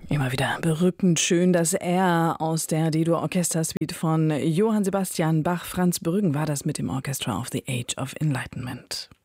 Immer wieder berückend schön, dass er aus der D-Dur-Orchestersuite von Johann Sebastian Bach, Franz Brüggen war das mit dem Orchestra of the Age of Enlightenment.